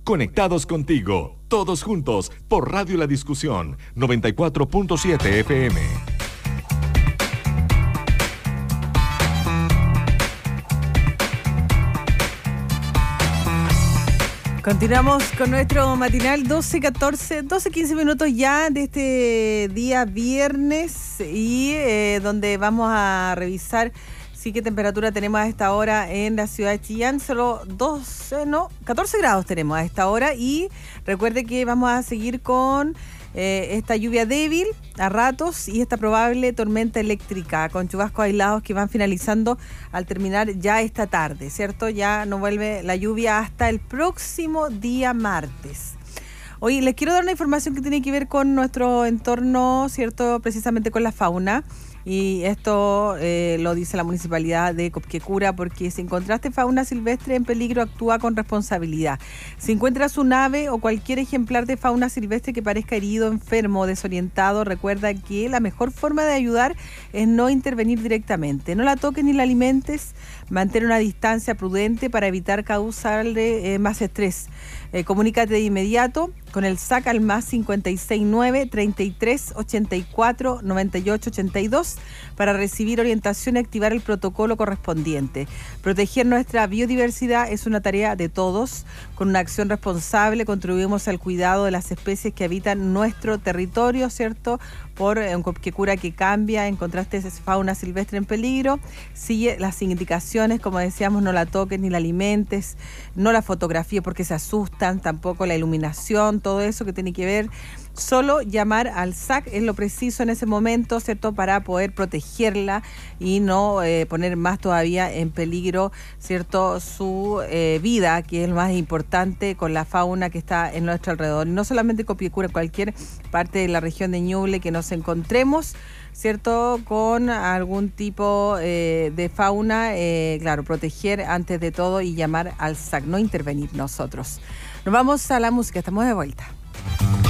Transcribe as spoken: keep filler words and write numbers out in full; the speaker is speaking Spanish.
Conectados contigo, todos juntos, por Radio La Discusión, noventa y cuatro punto siete F M. Continuamos con nuestro matinal doce, catorce, doce, quince minutos ya de este día viernes y eh, donde vamos a revisar sí qué temperatura tenemos a esta hora en la ciudad de Chillán. Solo doce, no, catorce grados tenemos a esta hora y recuerde que vamos a seguir con eh, esta lluvia débil a ratos y esta probable tormenta eléctrica con chubascos aislados que van finalizando al terminar ya esta tarde, ¿cierto? Ya no vuelve la lluvia hasta el próximo día martes. Hoy les quiero dar una información que tiene que ver con nuestro entorno, ¿cierto? Precisamente con la fauna. Y esto eh, lo dice la municipalidad de Copquecura, porque si encontraste fauna silvestre en peligro, actúa con responsabilidad. Si encuentras un ave o cualquier ejemplar de fauna silvestre que parezca herido, enfermo o desorientado, recuerda que la mejor forma de ayudar es no intervenir directamente. No la toques ni la alimentes, mantén una distancia prudente para evitar causarle eh, más estrés. Eh, comunícate de inmediato con el S A C al más cincuenta y seis nueve, treinta y tres, ochenta y cuatro, noventa y ocho, ochenta y dos para recibir orientación y activar el protocolo correspondiente. Proteger nuestra biodiversidad es una tarea de todos. Con una acción responsable contribuimos al cuidado de las especies que habitan nuestro territorio, ¿cierto? Por un Copquecura que cambia, encontraste fauna silvestre en peligro, sigue las indicaciones, como decíamos, no la toques ni la alimentes, no la fotografíes porque se asustan, tampoco la iluminación, todo eso que tiene que ver. Solo llamar al S A C es lo preciso en ese momento, ¿cierto? Para poder protegerla y no eh, poner más todavía en peligro, ¿cierto? Su eh, vida, que es lo más importante con la fauna que está en nuestro alrededor. Y no solamente Copquecura, cualquier parte de la región de Ñuble que nos encontremos, ¿cierto? Con algún tipo eh, de fauna, eh, claro, proteger antes de todo y llamar al S A C, no intervenir nosotros. Nos vamos a la música, estamos de vuelta.